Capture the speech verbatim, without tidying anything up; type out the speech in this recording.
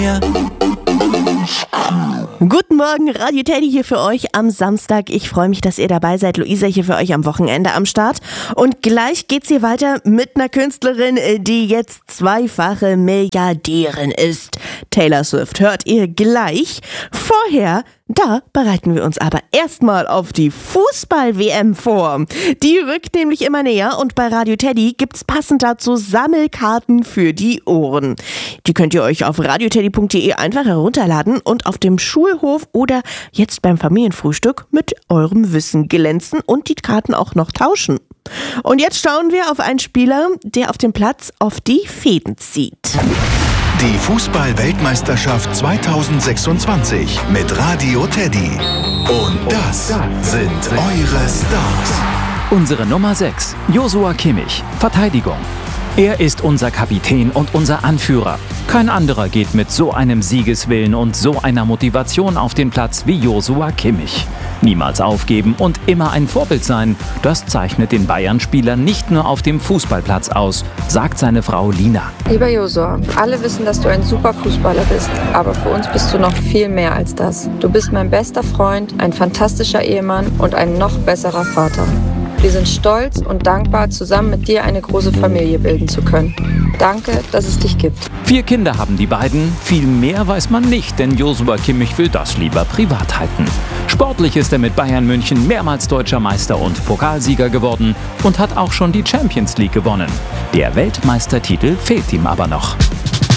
mir. Guten Morgen, Radio Teddy hier für euch am Samstag. Ich freue mich, dass ihr dabei seid. Luisa hier für euch am Wochenende am Start. Und gleich geht's hier weiter mit einer Künstlerin, die jetzt zweifache Milliardärin ist. Taylor Swift hört ihr gleich. Vorher, da bereiten wir uns aber erstmal auf die Fußball-W M vor. Die rückt nämlich immer näher und bei Radio Teddy gibt's passend dazu Sammelkarten für die Ohren. Die könnt ihr euch auf radioteddy punkt de einfach herunterladen und auf dem Schulhof oder jetzt beim Familienfrühstück mit eurem Wissen glänzen und die Karten auch noch tauschen. Und jetzt schauen wir auf einen Spieler, der auf dem Platz auf die Fäden zieht. Die Fußball-Weltmeisterschaft zweitausendsechsundzwanzig mit Radio Teddy. Und das sind eure Stars. Unsere Nummer sechs, Joshua Kimmich, Verteidigung. Er ist unser Kapitän und unser Anführer. Kein anderer geht mit so einem Siegeswillen und so einer Motivation auf den Platz wie Joshua Kimmich. Niemals aufgeben und immer ein Vorbild sein, das zeichnet den Bayern-Spieler nicht nur auf dem Fußballplatz aus, sagt seine Frau Lina. Lieber Joshua, alle wissen, dass du ein super Fußballer bist, aber für uns bist du noch viel mehr als das. Du bist mein bester Freund, ein fantastischer Ehemann und ein noch besserer Vater. Wir sind stolz und dankbar, zusammen mit dir eine große Familie bilden zu können. Danke, dass es dich gibt. Vier Kinder haben die beiden, viel mehr weiß man nicht, denn Joshua Kimmich will das lieber privat halten. Sportlich ist er mit Bayern München mehrmals deutscher Meister und Pokalsieger geworden und hat auch schon die Champions League gewonnen. Der Weltmeistertitel fehlt ihm aber noch.